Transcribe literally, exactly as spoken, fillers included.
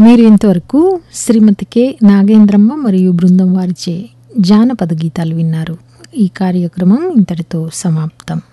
మీరు ఇంతవరకు శ్రీమతి కె నాగేంద్రమ్మ మరియు బృందం వారిచే జానపద గీతాలు విన్నారు. ఈ కార్యక్రమం ఇంతటితో సమాప్తం.